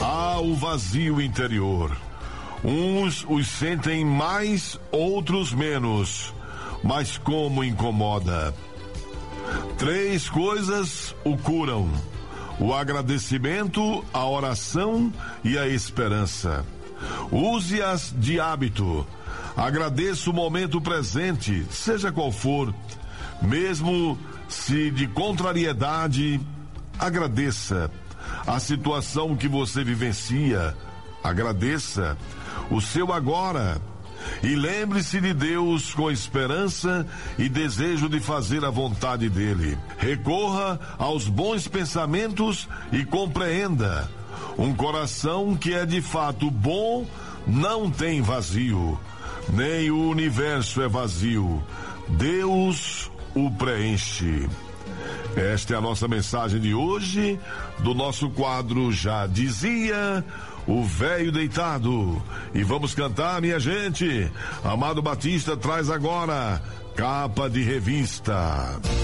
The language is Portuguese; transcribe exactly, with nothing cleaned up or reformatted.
Há o vazio interior. Uns os sentem mais, outros menos. Mas como incomoda. Três coisas o curam: o agradecimento, a oração e a esperança. Use-as de hábito. Agradeça o momento presente, seja qual for. Mesmo se de contrariedade, agradeça. A situação que você vivencia, agradeça. O seu agora. E lembre-se de Deus com esperança e desejo de fazer a vontade dele. Recorra aos bons pensamentos e compreenda: um coração que é de fato bom não tem vazio, nem o universo é vazio. Deus o preenche. Esta é a nossa mensagem de hoje, do nosso quadro Já Dizia o Velho Deitado. E vamos cantar, minha gente. Amado Batista traz agora Capa de Revista.